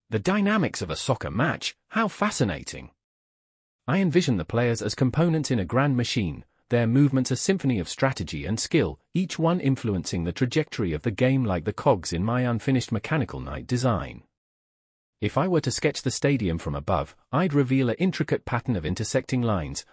The dynamics of a soccer match, how fascinating! I envision the players as components in a grand machine, their movements a symphony of strategy and skill, each one influencing the trajectory of the game like the cogs in my unfinished Mechanical Knight design. If I were to sketch the stadium from above, I'd reveal an intricate pattern of intersecting lines,